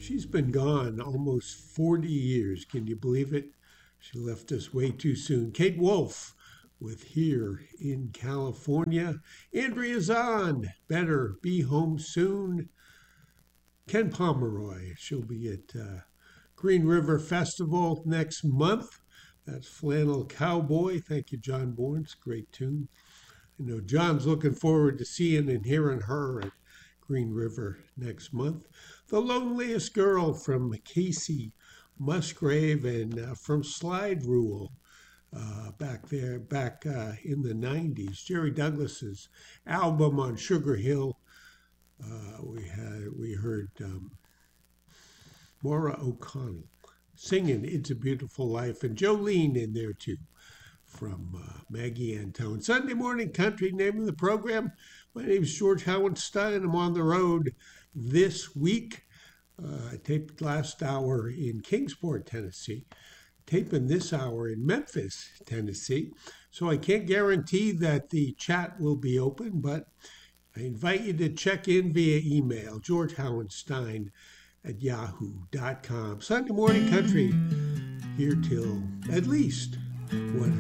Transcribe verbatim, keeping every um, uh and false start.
She's been gone almost forty years. Can you believe it? She left us way too soon. Kate Wolf with Here in California. Andrea Zahn, Better Be Home Soon. Ken Pomeroy, she'll be at uh, Green River Festival next month. That's Flannel Cowboy. Thank you, John Bourne. Great tune. I know John's looking forward to seeing and hearing her at Green River next month. The Loneliest Girl from Casey Musgrave and uh, from Slide Rule uh, back there, back uh, in the nineties. Jerry Douglas's album on Sugar Hill. Uh, we had we heard um, Maura O'Connell singing It's a Beautiful Life, and Jolene in there too from uh, Maggie Antone. Sunday Morning Country, name of the program. My name is George Howenstein. I'm on the road this week. Uh, I taped last hour in Kingsport, Tennessee. Taping this hour in Memphis, Tennessee. So I can't guarantee that the chat will be open, but I invite you to check in via email, george howenstein at yahoo dot com. Sunday Morning Country, here till at least one